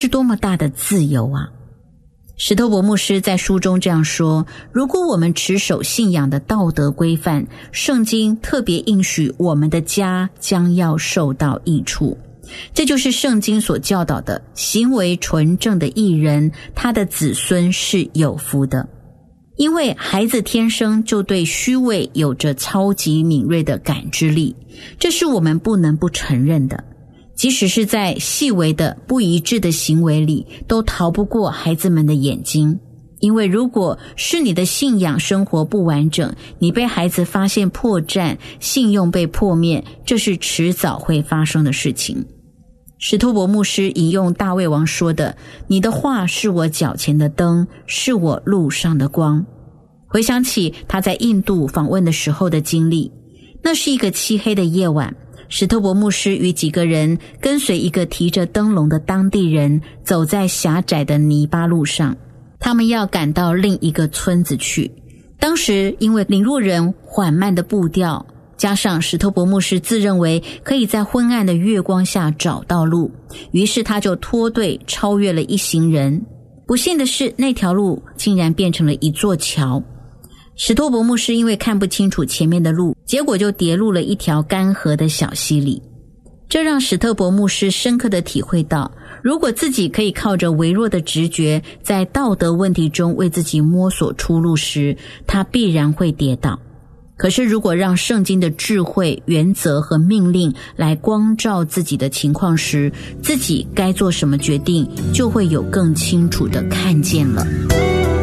多么大的自由啊！史托伯牧师在书中这样说，如果我们持守信仰的道德规范，圣经特别应许我们的家将要受到益处。这就是圣经所教导的，行为纯正的义人，他的子孙是有福的。因为孩子天生就对虚伪有着超级敏锐的感知力，这是我们不能不承认的。即使是在细微的不一致的行为里，都逃不过孩子们的眼睛。因为如果是你的信仰生活不完整，你被孩子发现破绽，信用被破灭，这是迟早会发生的事情。史托伯牧师引用大卫王说的，你的话是我脚前的灯，是我路上的光。回想起他在印度访问的时候的经历，那是一个漆黑的夜晚，史托伯牧师与几个人跟随一个提着灯笼的当地人走在狭窄的泥巴路上，他们要赶到另一个村子去。当时因为领路人缓慢的步调，加上史托伯牧师自认为可以在昏暗的月光下找到路，于是他就脱队超越了一行人。不幸的是，那条路竟然变成了一座桥。史托伯牧师因为看不清楚前面的路，结果就跌入了一条干涸的小溪里。这让史特伯牧师深刻地体会到，如果自己可以靠着微弱的直觉，在道德问题中为自己摸索出路时，他必然会跌倒。可是如果让圣经的智慧、原则和命令来光照自己的情况时，自己该做什么决定，就会有更清楚的看见了。